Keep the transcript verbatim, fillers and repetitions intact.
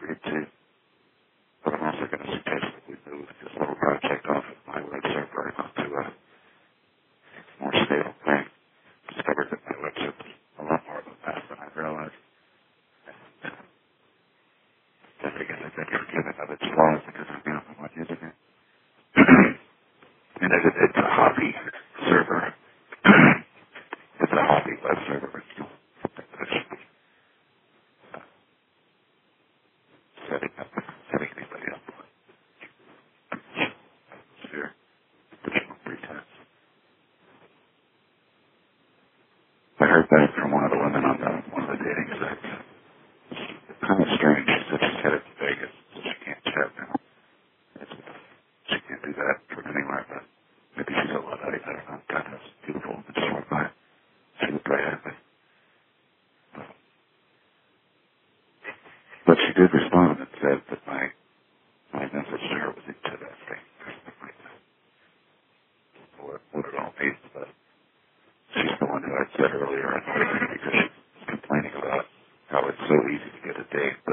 agreed to, but I'm also going to suggest that we move this little project off of my web server and onto a more stable thing. Discovered that my web server is a lot more of a mess than I realized. Just because I've been forgiven of its flaws because I'm the only one using it. And it's, it's a hobby server. It's a hobby web server. It's not something that I should be uh, setting up, setting anybody up with. Sphere, additional pretense. I heard back from one of the women on the, one of the dating sites. It's kind of strange. She said she's headed to Vegas, so she can't chat now. It's, she can't do that from anywhere, but maybe she's a Luddite. I don't know. God, that's beautiful. It's just went by. She was very happy. But, but she did respond and said that my, my message to her was interesting. What, what it all means, but she's the one who I said earlier on because she's complaining about how it's so easy to get a date